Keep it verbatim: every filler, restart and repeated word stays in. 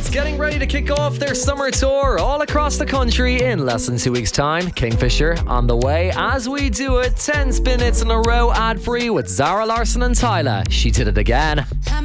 Lads getting ready to kick off their summer tour all across the country in less than two weeks' time. Kingfisher on the way as we do it ten minutes in a row ad free with Zara Larsson and Tyler. She did it again.